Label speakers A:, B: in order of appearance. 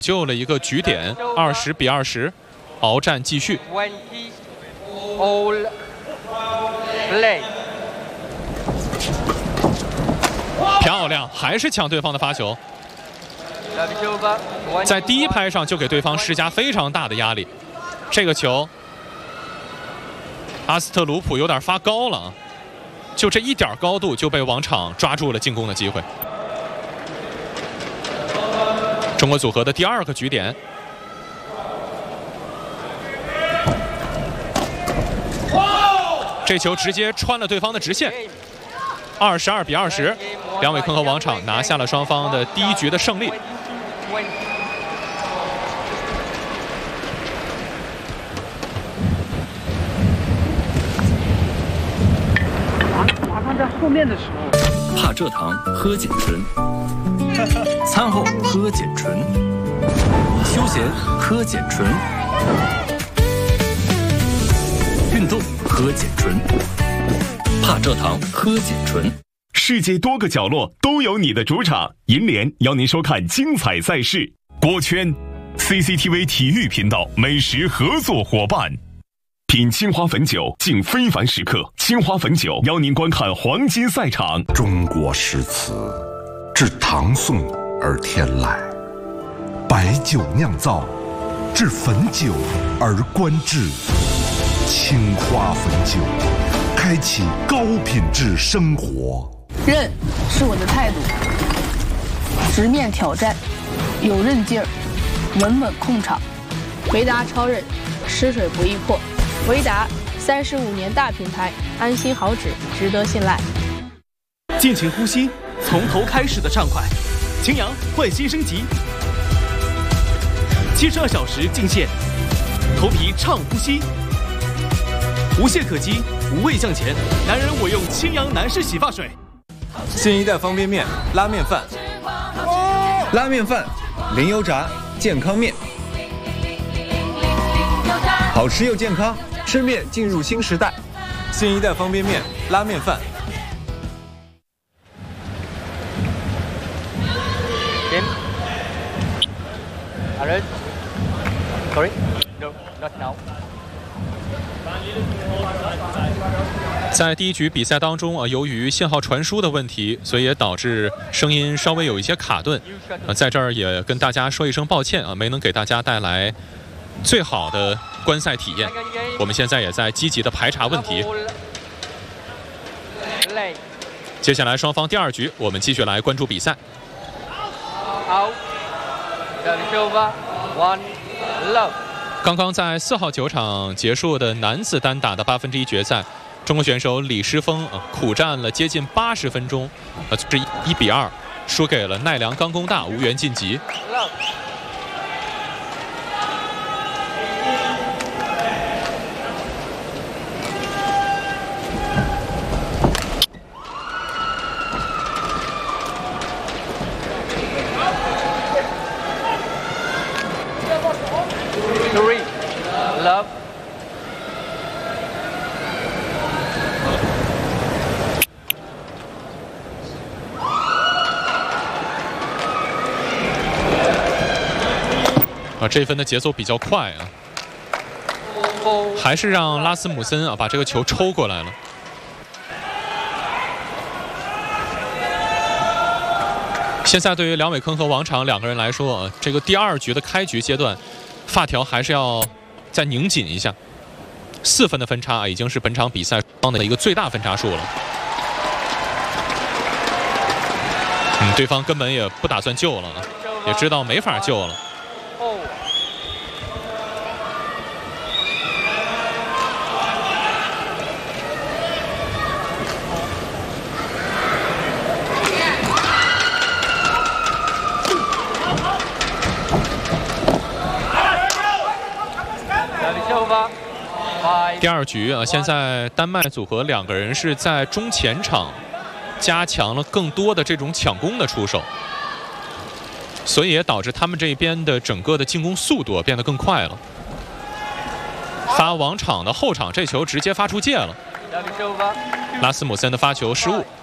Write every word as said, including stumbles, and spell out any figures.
A: 救了一个局点，二十比二十，鏖战继续。漂亮，还是抢对方的发球，在第一拍上就给对方施加非常大的压力。这个球，阿斯特鲁普有点发高了啊，就这一点高度就被王昶抓住了进攻的机会。中国组合的第二个局点，这球直接穿了对方的直线，二十二比二十，梁伟铿和王昶拿下了双方的第一局的胜利。
B: 麻烦在后面的时候，
C: 帕蔗糖喝碱醇。餐后喝碱醇，休闲喝碱醇，运动喝碱醇，帕蔗糖喝碱醇。
D: 世界多个角落都有你的主场，银联邀您收看精彩赛事。国圈 C C T V 体育频道美食合作伙伴，品青花汾酒，敬非凡时刻。青花汾酒邀您观看黄金赛场。
E: 中国诗词至唐宋而天来，白酒酿造，至汾酒而观致。青花汾酒，开启高品质生活。
F: 韧是我的态度，直面挑战，有韧劲儿，稳稳控场。维达超韧，湿水不易破。维达三十五年大品牌，安心好纸，值得信赖。
G: 尽情呼吸，从头开始的畅快。晴阳焕新升级，七十二小时净线，头皮畅呼吸，无懈可击，无畏向前。男人我用清扬男士洗发水。
H: 新一代方便面拉面饭，拉面饭零油炸健康面，好吃又健康，吃面进入新时代。新一代方便面拉面饭。
B: Sorry, no, not now.
A: 在第一局比赛当中啊，由于信号传输的问题，所以也导致声音稍微有一些卡顿啊，在这儿也跟大家说一声抱歉啊，没能给大家带来最好的观赛体验。我们现在也在积极的排查问题。接下来双方第二局，我们继续来关注比赛。刚刚在四号球场结束的男子单打的八分之一决赛，中国选手李诗峰啊苦战了接近八十分钟，呃，是一比二输给了奈良钢工大，无缘晋级。
B: Love.
A: 啊，这分的节奏比较快啊，还是让拉斯姆森啊把这个球抽过来了。现在对于梁伟铿和王昶两个人来说啊，这个第二局的开局阶段，发条还是要再拧紧一下。四分的分差啊，已经是本场比赛方的一个最大分差数了。嗯，对方根本也不打算救了，也知道没法救了。第二局啊，现在丹麦组合两个人是在中前场加强了更多的这种抢攻的出手，所以也导致他们这边的整个的进攻速度变得更快了。发王昶的后场这球直接发出界了，拉斯姆森的发球失误。